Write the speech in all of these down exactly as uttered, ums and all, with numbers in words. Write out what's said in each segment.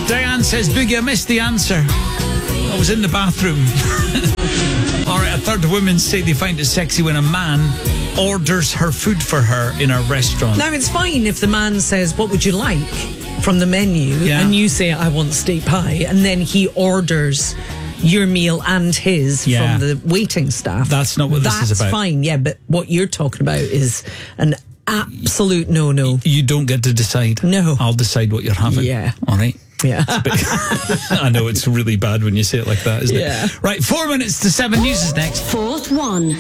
Diane says, Boogie, I missed the answer. I was in the bathroom. All right, a third of women say they find it sexy when a man orders her food for her in a restaurant. Now, it's fine if the man says, what would you like from the menu? Yeah. And you say, I want steak pie. And then he orders your meal and his yeah. from the waiting staff. That's not what That's this is about. That's fine, yeah. But what you're talking about is an absolute no-no. You don't get to decide. No. I'll decide what you're having. Yeah. All right. Yeah. I know it's really bad when you say it like that, isn't yeah. it? Right, four minutes to seven. News is next. Fourth one.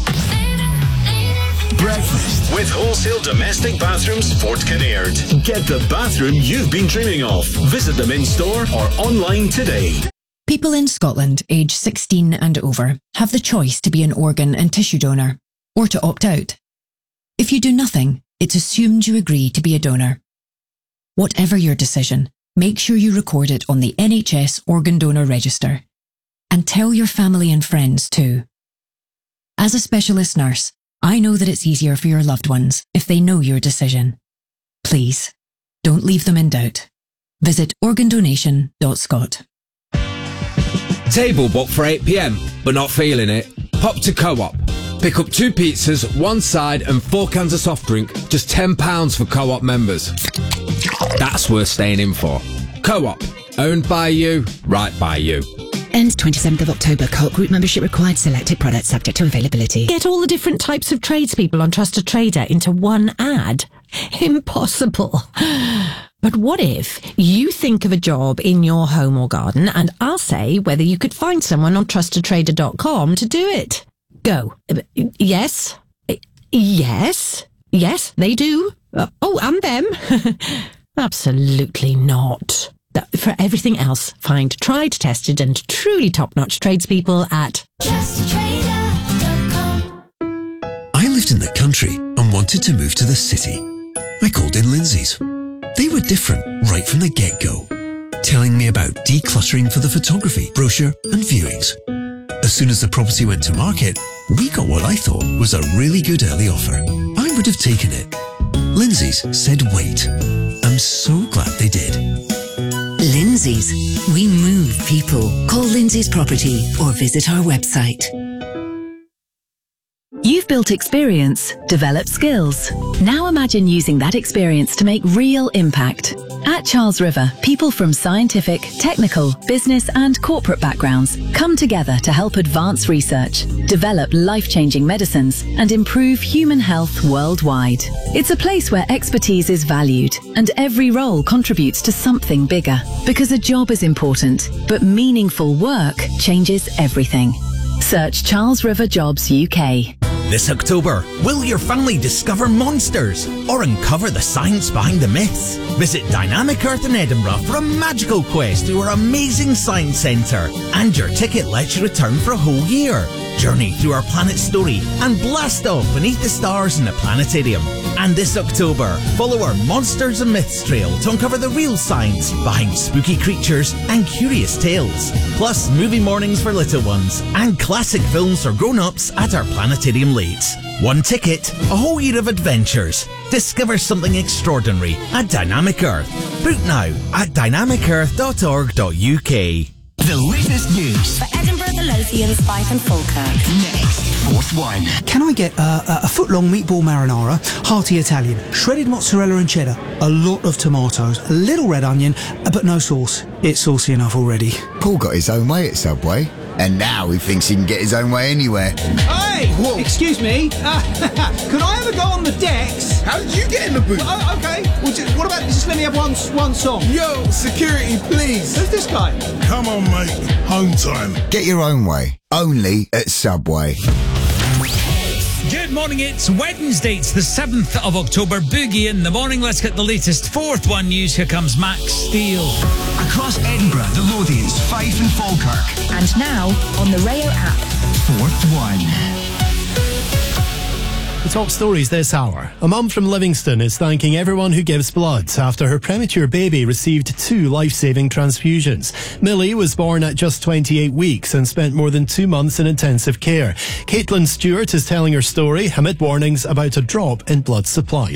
Breakfast with Wholesale Domestic Bathrooms Fort Kinnaird. Get the bathroom you've been dreaming of. Visit them in store or online today. People in Scotland aged sixteen and over have the choice to be an organ and tissue donor or to opt out. If you do nothing, it's assumed you agree to be a donor. Whatever your decision, make sure you record it on the N H S Organ Donor Register. And tell your family and friends too. As a specialist nurse, I know that it's easier for your loved ones if they know your decision. Please, don't leave them in doubt. Visit organ donation dot scot. Table booked for eight p.m, but not feeling it? Pop to Co-op. Pick up two pizzas, one side and four cans of soft drink, just ten pounds for Co-op members. That's worth staying in for. Co-op. Owned by you, right by you. Ends twenty-seventh of October. Co-op group membership required. Selected products subject to availability. Get all the different types of tradespeople on Trusted Trader into one ad. Impossible. But what if you think of a job in your home or garden and I'll say whether you could find someone on trusted trader dot com to do it? Go. Yes. Yes. Yes, they do. Uh, oh, and them. Absolutely not. For everything else, find tried, tested and truly top-notch tradespeople at trusted trader dot com. I lived in the country and wanted to move to the city. I called in Lindsay's. They were different right from the get-go, telling me about decluttering for the photography, brochure and viewings. As soon as the property went to market, we got what I thought was a really good early offer. I would have taken it. Lindsay's said wait. I'm so glad they did. Lindsay's. We move people. Call Lindsay's Property or visit our website. You've built experience, developed skills. Now imagine using that experience to make real impact. At Charles River, people from scientific, technical, business and corporate backgrounds come together to help advance research, develop life-changing medicines and improve human health worldwide. It's a place where expertise is valued and every role contributes to something bigger. Because a job is important, but meaningful work changes everything. Search Charles River Jobs U K. This October, will your family discover monsters or uncover the science behind the myths? Visit Dynamic Earth in Edinburgh for a magical quest through our amazing science centre. And your ticket lets you return for a whole year. Journey through our planet's story and blast off beneath the stars in the planetarium. And this October, follow our Monsters and Myths trail to uncover the real science behind spooky creatures and curious tales. Plus, movie mornings for little ones and classic films for grown-ups at our planetarium late. One ticket, a whole year of adventures. Discover something extraordinary at Dynamic Earth. Book now at dynamic earth dot org dot U K. The latest news for Edinburgh, the Lothians, Fife and Falkirk. Next, fourth one. Can I get uh, a foot-long meatball marinara, hearty Italian, shredded mozzarella and cheddar, a lot of tomatoes, a little red onion, but no sauce. It's saucy enough already. Paul got his own way at Subway, and now he thinks he can get his own way anywhere. Hey! Whoa. Excuse me. Uh, could I have a go on the decks? How did you get in the booth? Well, oh, okay. Well, just, what about just let me have one, one song? Yo, security, please. Who's this guy? Come on, mate. Home time. Get your own way. Only at Subway. Good morning, it's Wednesday, it's the seventh of October. Boogie in the morning. Let's get the latest fourth one news. Here comes Max Steele. Across Edinburgh, the Lothians, Fife and Falkirk. And now on the Rayo app. Fourth one. The top stories this hour. A mum from Livingston is thanking everyone who gives blood after her premature baby received two life-saving transfusions. Millie was born at just twenty-eight weeks and spent more than two months in intensive care. Caitlin Stewart is telling her story amid warnings about a drop in blood supplies.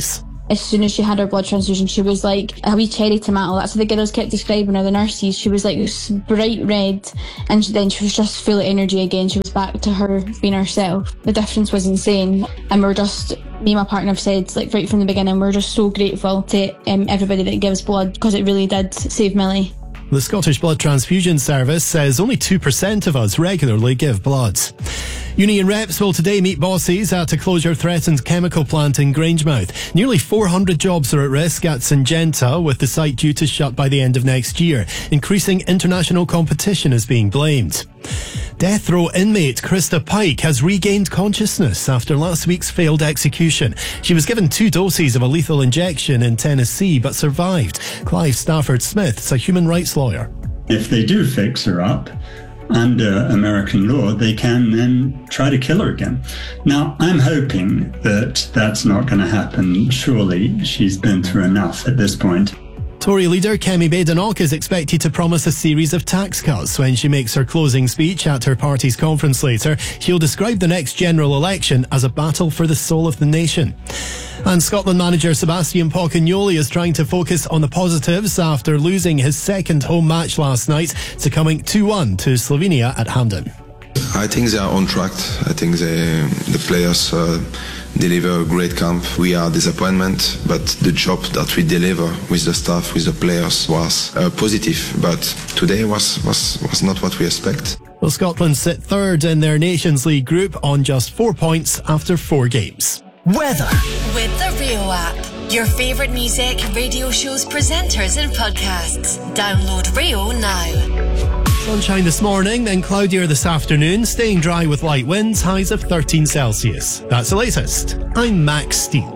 As soon as she had her blood transfusion, she was like a wee cherry tomato. That's how the girls kept describing her, the nurses. She was like bright red, and then she was just full of energy again. She was back to her being herself. The difference was insane, and we're just, me and my partner have said, like right from the beginning, we're just so grateful to um, everybody that gives blood, because it really did save Millie. The Scottish Blood Transfusion Service says only two percent of us regularly give blood. Union reps will today meet bosses at a closure-threatened chemical plant in Grangemouth. Nearly four hundred jobs are at risk at Syngenta, with the site due to shut by the end of next year. Increasing international competition is being blamed. Death row inmate Krista Pike has regained consciousness after last week's failed execution. She was given two doses of a lethal injection in Tennessee but survived. Clive Stafford Smith's a human rights lawyer. If they do fix her up, under American law, they can then try to kill her again. Now, I'm hoping that that's not going to happen. Surely she's been through enough at this point. Tory leader Kemi Badenoch is expected to promise a series of tax cuts when she makes her closing speech at her party's conference later. She'll describe the next general election as a battle for the soul of the nation. And Scotland manager Sebastian Pocagnoli is trying to focus on the positives after losing his second home match last night, succumbing two one to Slovenia at Hampden. I think they are on track. I think they, the players uh, deliver a great camp. We are disappointment, but the job that we deliver with the staff, with the players, was uh, positive. But today was, was, was not what we expect. Well, Scotland sit third in their Nations League group on just four points after four games. Weather. With the Rio app. Your favourite music, radio shows, presenters and podcasts. Download Rio now. Sunshine this morning, then cloudier this afternoon, staying dry with light winds, highs of thirteen Celsius. That's the latest. I'm Max Steele.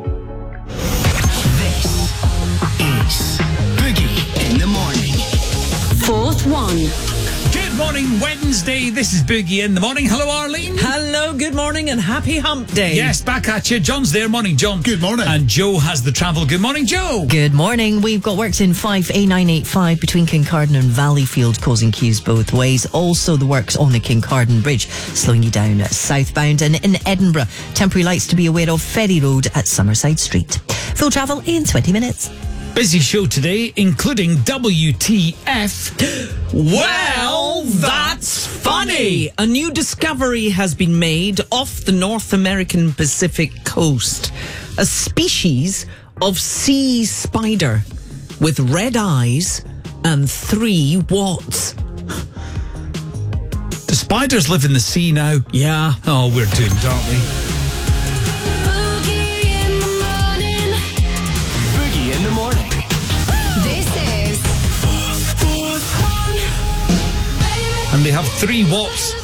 This is Boogie in the Morning. Fourth one. Good morning, Wednesday. This is Boogie in the Morning. Hello, Arlene. Hello, good morning and happy hump day. Yes, back at you. John's there. Morning, John. Good morning. And Joe has the travel. Good morning, Joe. Good morning. We've got works in five A nine eighty-five between Kincardine and Valleyfield, causing queues both ways. Also, the works on the Kincardine Bridge, slowing you down southbound. And in Edinburgh, temporary lights to be aware of Ferry Road at Summerside Street. Full travel in twenty minutes. Busy show today, including W T F. Well, that's funny. A new discovery has been made off the North American Pacific coast. A species of sea spider with red eyes and three watts. Do spiders live in the sea now? Yeah. Oh, we're doomed, aren't we? And they have three watts.